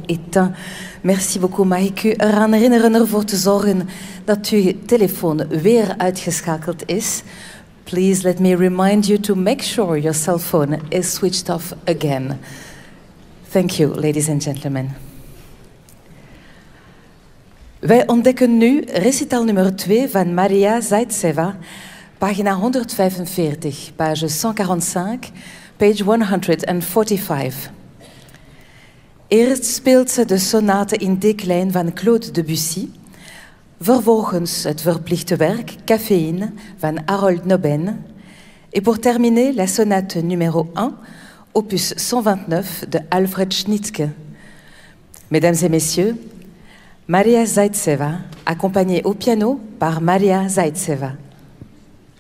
éteint. Merci beaucoup, mag ik u eraan herinneren ervoor te zorgen dat uw telefoon weer uitgeschakeld is. Please let me remind you to make sure your cell phone is switched off again. Thank you, ladies and gentlemen. Wij ontdekken nu recital nummer 2 van Maria Zaitseva, pagina 145, page 145, page 145. Eerst speelt ze de sonate in D-klein van Claude Debussy, vervolgens het verplichte werk Caféine van Harold Noben, et pour terminer la sonate numéro 1, opus 129 de Alfred Schnittke. Mesdames et messieurs, Maria Zaitseva, accompagnée au piano par Maria Zaitseva.